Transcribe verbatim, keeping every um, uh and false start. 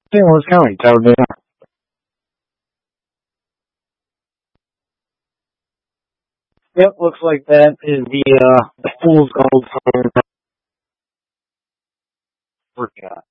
Saint Louis County, Tower Dana. Yep, looks like that is the uh the fool's gold for